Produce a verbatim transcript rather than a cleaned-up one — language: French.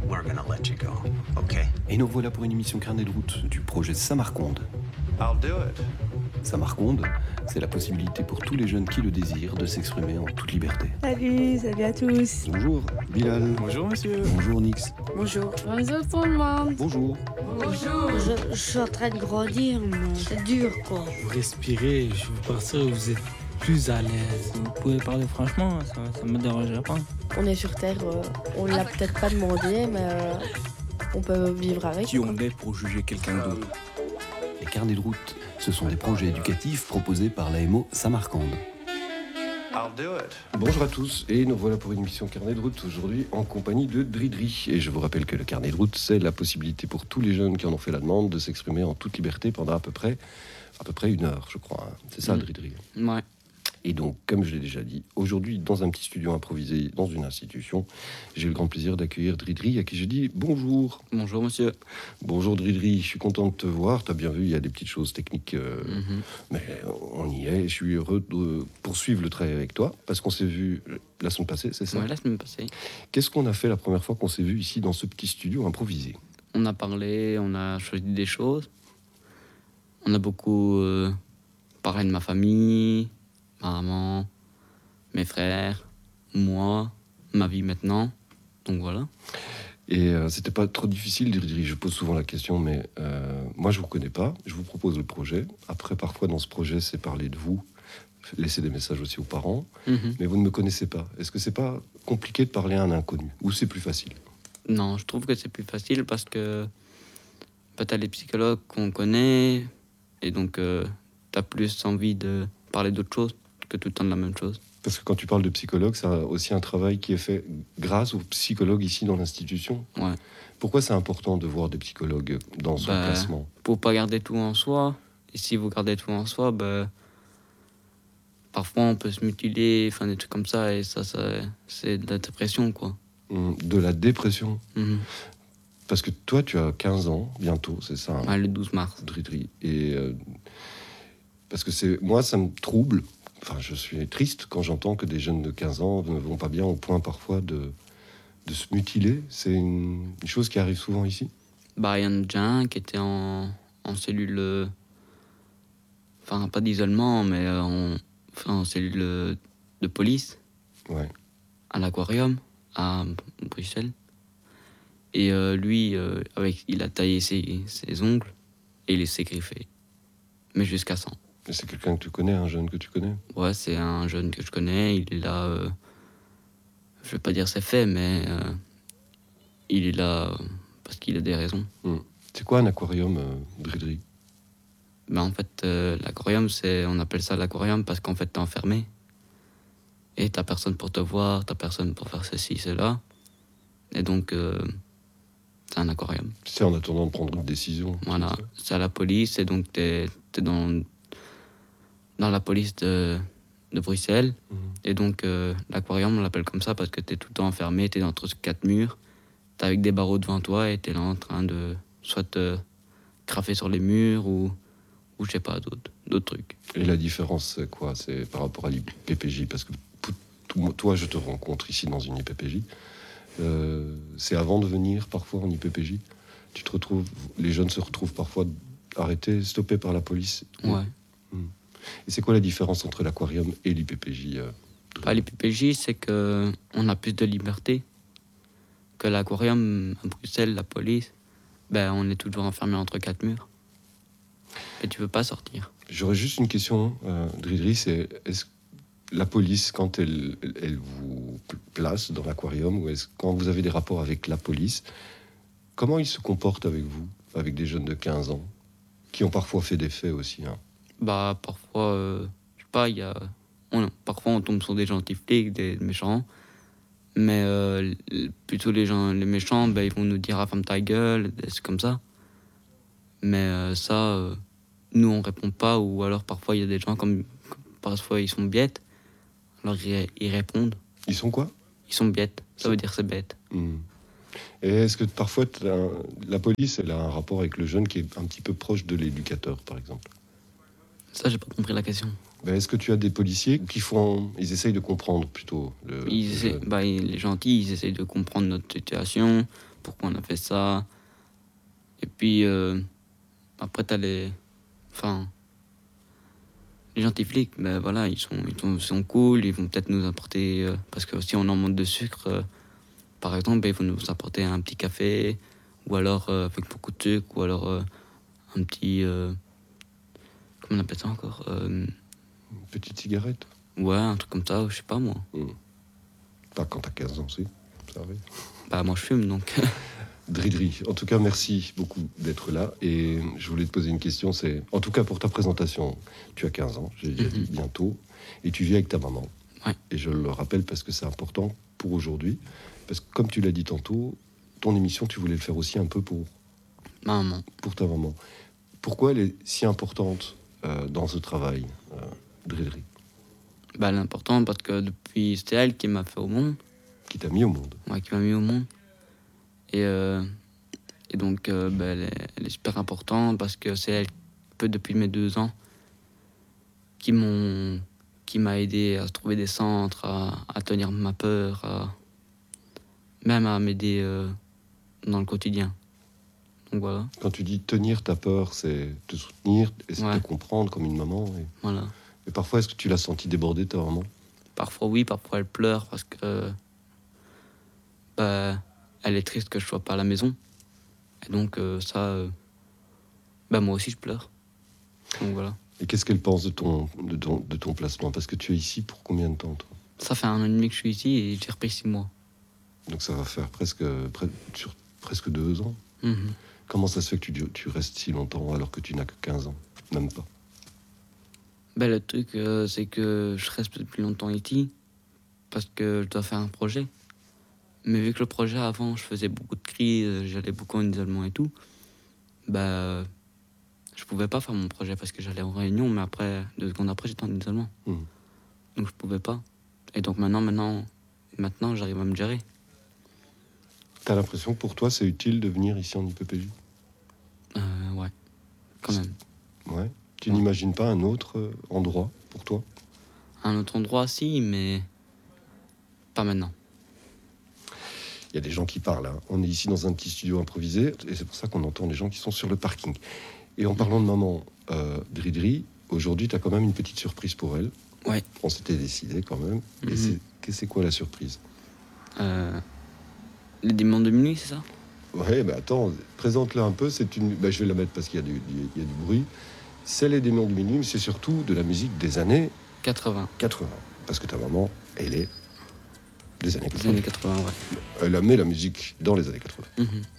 we're gonna let you go, okay? Et nous voilà pour une émission Carnet de route du projet Samarconde. I'll do it. Samarconde, c'est la possibilité pour tous les jeunes qui le désirent de s'exprimer en toute liberté. Salut, salut à tous. Bonjour Bilal. Bonjour monsieur. Bonjour Nix. Bonjour. Bonjour tout le monde. Bonjour. Bonjour. Je, je suis en train de grandir, mais c'est dur quoi. Vous respirez, je veux partir, vous êtes plus à l'aise. Vous pouvez parler franchement, ça, ça me dérangerait pas. On est sur Terre, euh, on l'a peut-être pas demandé, mais euh, on peut vivre avec. Qui on est pour juger quelqu'un d'autre? Les carnets de route, ce sont des projets éducatifs proposés par l'A M O Samarcande. I'll do it. Bonjour à tous, et nous voilà pour une émission Carnet de route aujourd'hui en compagnie de Dridri. Et je vous rappelle que le carnet de route, c'est la possibilité pour tous les jeunes qui en ont fait la demande de s'exprimer en toute liberté pendant à peu près, à peu près une heure, je crois. Hein. C'est ça, mmh. Dridri? Ouais. Et donc, comme je l'ai déjà dit, aujourd'hui, dans un petit studio improvisé dans une institution, j'ai le grand plaisir d'accueillir Dridri, à qui je dis bonjour. Bonjour monsieur. Bonjour Dridri, je suis content de te voir. Tu as bien vu, il y a des petites choses techniques, euh, Mmh. mais on y est. Je suis heureux de poursuivre le travail avec toi, parce qu'on s'est vu la semaine passée, c'est ça? Ouais, la semaine passée. Qu'est-ce qu'on a fait la première fois qu'on s'est vu ici dans ce petit studio improvisé? On a parlé, on a choisi des choses. On a beaucoup euh, parlé de ma famille, ma maman, mes frères, moi, ma vie maintenant. Donc voilà. Et euh, c'était pas trop difficile, Dridri. Je pose souvent la question, mais euh, moi je vous connais pas. Je vous propose le projet. Après, parfois dans ce projet, c'est parler de vous, laisser des messages aussi aux parents. Mmh. Mais vous ne me connaissez pas. Est-ce que c'est pas compliqué de parler à un inconnu, ou c'est plus facile? Non, je trouve que c'est plus facile parce que bah, t'as les psychologues qu'on connaît et donc euh, t'as plus envie de parler d'autre chose que tout le temps de la même chose. Parce que quand tu parles de psychologue, c'est aussi un travail qui est fait grâce aux psychologues ici dans l'institution. Ouais. Pourquoi c'est important de voir des psychologues dans son Bah, classement? Pour pas garder tout en soi. Et si vous gardez tout en soi, bah, parfois on peut se mutiler, enfin des trucs comme ça, et ça, ça c'est de la dépression, quoi. De la dépression. Mmh. Parce que toi, tu as quinze ans, bientôt, c'est ça, hein, Ouais, le douze mars. Dridri. Et euh, parce que c'est, moi, ça me trouble. Enfin, je suis triste quand j'entends que des jeunes de quinze ans ne vont pas bien au point parfois de, de se mutiler. C'est une, une chose qui arrive souvent ici. Bah, il y en a déjà un qui était en, en cellule... euh, Enfin, pas d'isolement, mais euh, en, enfin, en cellule euh, de police, Ouais. à l'aquarium, à Bruxelles. Et euh, lui, euh, avec, il a taillé ses, ses ongles et il s'est griffé. Mais jusqu'à cent. Et c'est quelqu'un que tu connais, un jeune que tu connais? Ouais, c'est un jeune que je connais. Il est là. Euh, je vais pas dire c'est fait, mais euh, il est là euh, parce qu'il a des raisons. Hmm. C'est quoi un aquarium, euh, Dridri? Ben, en fait, euh, l'aquarium, c'est, on appelle ça l'aquarium parce qu'en fait, t'es enfermé. Et t'as personne pour te voir, t'as personne pour faire ceci, cela. Et donc, euh, c'est un aquarium. C'est en attendant de prendre une décision. Voilà, c'est à la police, et donc t'es, t'es dans, dans la police de, de Bruxelles. Mmh. Et donc, euh, l'aquarium, on l'appelle comme ça parce que t'es tout le temps enfermé, t'es entre quatre murs, t'es avec des barreaux devant toi et t'es là en train de soit te craffer sur les murs ou, ou je sais pas, d'autres, d'autres trucs. Et la différence, c'est quoi? C'est par rapport à l'I P P J? Parce que tout- toi, je te rencontre ici dans une I P P J. Euh, c'est avant de venir parfois en I P P J. Tu te retrouves, les jeunes se retrouvent parfois arrêtés, stoppés par la police. Ouais. Et c'est quoi la différence entre l'aquarium et l'I P P J? euh, Bah, l'I P P J, c'est qu'on a plus de liberté que l'aquarium à Bruxelles, la police. Ben, on est toujours enfermé entre quatre murs. Et tu peux pas sortir. J'aurais juste une question, euh, Dridri, c'est est-ce que la police, quand elle, elle vous place dans l'aquarium, ou est-ce quand vous avez des rapports avec la police, comment ils se comportent avec vous, avec des jeunes de quinze ans, qui ont parfois fait des faits aussi, hein? Bah, parfois, euh, je sais pas, il y a... On, parfois, on tombe sur des gentils flics, des méchants. Mais euh, l- plutôt les gens, les méchants, ben, ils vont nous dire « Ah, ferme ta gueule », des trucs comme ça. Mais euh, ça, euh, nous, on répond pas. Ou alors, parfois, il y a des gens comme... Parfois, ils sont bêtes. Alors, ils, ils répondent. Ils sont quoi? Ils sont bêtes. Ça veut dire c'est bête. Hmm. Et est-ce que parfois, t'as un- la police, elle a un rapport avec le jeune qui est un petit peu proche de l'éducateur, par exemple? Ça, j'ai pas compris la question. Ben, est-ce que tu as des policiers qui font... Ils essayent de comprendre, plutôt, le, Ils le essaient- jeune? bah, les gentils, ils essayent de comprendre notre situation. pourquoi on a fait ça. Et puis, euh, après, t'as les... Enfin... Les gentils flics, ben voilà, ils sont, ils sont, ils sont cool, ils vont peut-être nous apporter... euh, parce que si on en manque de sucre, euh, par exemple, ben, ils vont nous apporter un petit café, ou alors euh, avec beaucoup de sucre, ou alors euh, un petit... euh, comment on appelle ça encore euh, Une petite cigarette. Ouais, un truc comme ça, je sais pas moi. Pas quand t'as quinze ans, si. Ça arrive. Bah moi je fume donc. Dridri, en tout cas, merci beaucoup d'être là. Et je voulais te poser une question, c'est... En tout cas, pour ta présentation, tu as quinze ans, j'ai déjà dit, bientôt, et tu vis avec ta maman. Ouais. Et je le rappelle parce que c'est important pour aujourd'hui. Parce que, comme tu l'as dit tantôt, ton émission, tu voulais le faire aussi un peu pour, Maman. pour ta maman. Pourquoi elle est si importante euh, dans ce travail, euh, Dridri, Bah l'important parce que depuis c'était elle qui m'a fait au monde, qui t'a mis au monde? ouais, qui m'a mis au monde. Et, euh, et donc euh, bah, elle, est, elle est super importante parce que c'est elle, peu depuis mes deux ans, qui m'ont, qui m'a aidé à trouver des centres, à, à tenir ma peur, à, même à m'aider euh, dans le quotidien. Donc voilà, Quand tu dis tenir ta peur, c'est te soutenir, essayer de Ouais. te comprendre comme une maman. Et, voilà. et parfois, est-ce que tu l'as senti déborder, ta maman? Parfois oui, parfois elle pleure parce que bah, elle est triste que je sois pas à la maison. Et donc euh, ça, euh, bah moi aussi je pleure. Donc voilà. Et qu'est-ce qu'elle pense de ton, de, ton, de ton placement? Parce que tu es ici pour combien de temps, toi? Ça fait un an et demi que je suis ici et j'ai repris six mois. Donc ça va faire presque, pre- sur presque deux ans. Mhm. Comment ça se fait que tu, tu restes si longtemps alors que tu n'as que quinze ans? Même pas. Bah, le truc, euh, c'est que je reste depuis longtemps ici parce que je dois faire un projet. Mais vu que le projet avant, je faisais beaucoup de crises, j'allais beaucoup en isolement et tout, bah, je pouvais pas faire mon projet parce que j'allais en réunion, mais après, deux secondes après, j'étais en isolement. Mhm. Donc je pouvais pas. Et donc maintenant, maintenant, maintenant, j'arrive à me gérer. T'as l'impression que pour toi, c'est utile de venir ici en I P P J? Euh, ouais, quand même. Ouais. Tu Ouais. n'imagines pas un autre euh, endroit pour toi? Un autre endroit, si, mais pas maintenant. Il y a des gens qui parlent. Hein. On est ici dans un petit studio improvisé et c'est pour ça qu'on entend les gens qui sont sur le parking. Et en parlant de maman, euh, Dridri, aujourd'hui, tu as quand même une petite surprise pour elle. Ouais. On s'était décidé quand même. Et Mhm. c'est, que- c'est quoi la surprise? Euh, les démons de minuit, c'est ça? Ouais, mais attends, présente-la un peu. C'est une... ben, je vais la mettre parce qu'il y a du, il y a du bruit. C'est les démons du minuit, mais c'est surtout de la musique des années quatre-vingts. quatre-vingts. Parce que ta maman, elle est des années Les quatre-vingts. années quatre-vingts, ouais. Elle a mis la musique dans les années quatre-vingts. Mhm.